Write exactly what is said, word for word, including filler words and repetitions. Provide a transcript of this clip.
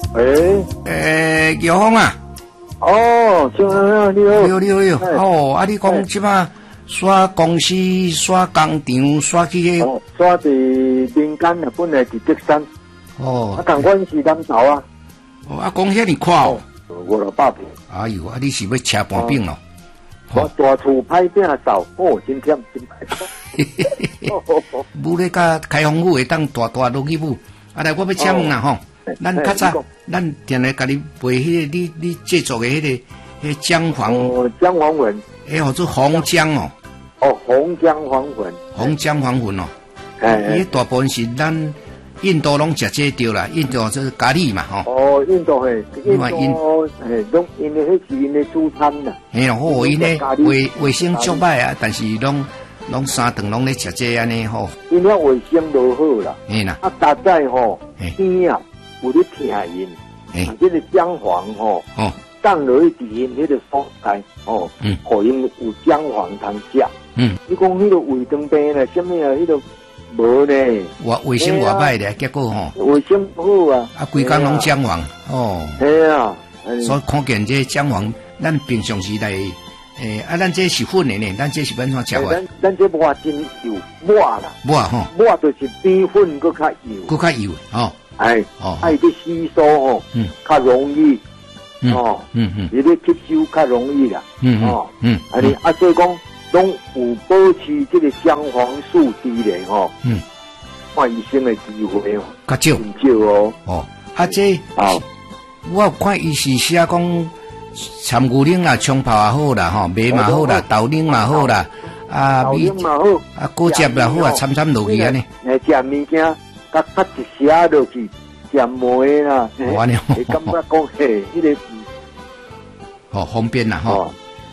喂， 诶，姚峰啊。 哦，你好，你好， 你好，你好，你好。哦，啊，你讲即马刷公司、刷工厂、刷去迄？ 哦，刷伫民间啊，本来伫德山。 哦。 啊，同款是南投啊。 哦，啊，讲遐尼快哦。 五六百平。 哎呦，啊，你是要车搬饼咯？ 我大厝歹饼扫，哦，真忝真歹。 舞咧甲开封府会当大大落去舞，啊来，我要请问啦吼，咱较早，咱定来甲你背迄个你你制作的迄个迄姜黄， 哦，姜黄粉， 诶，叫做红姜哦， 哦，红姜黄粉， 红姜黄粉哦，伊大部分是咱印度拢食这着啦，印度就是咖喱嘛吼。 哦，印度嘿，印度嘿，拢因为迄是因的主餐啦。 嘿咯，好，因咧卫卫生足歹啊，但是拢。拢三顿拢咧食这安尼吼， 因遐卫生无好啦。 嘿啦， 啊，大概吼边啊有咧听因，啊，这个姜黄吼，哦，放落去伫因迄个所在，哦，嗯，互因有姜黄通食。嗯，你讲迄个胃肠病咧，什么啊，迄个无呢？ 我卫生外歹咧，结果吼， 卫生不好啊， 啊，规工拢姜黄，哦， 系啊， 所以看见这姜黄，咱平常时来。诶，啊，咱这是粉的呢，咱这是要怎吃法？ 咱咱这抹真油抹啦， 抹吼， 抹就是比粉搁较油， 搁较油哦。 哎，哦，爱去吸收吼，嗯，较容易，哦，嗯嗯，你咧吸收较容易啦，嗯哦，嗯，啊你啊，所以讲拢有保持这个姜黄素低咧吼，嗯，看医生的机会哦， 较少， 少哦， 哦，啊这，哦，我看医师写讲。参牛奶啦，冲泡也好啦，吼，麦嘛好啦，豆奶嘛好啦，啊， 豆奶嘛好， 啊，果汁也好啊，掺掺落去安尼。 诶，食物件，甲甲一些落去，食梅啦， 安尼， 会感觉讲嘿，迄个， 哦，方便啦，吼。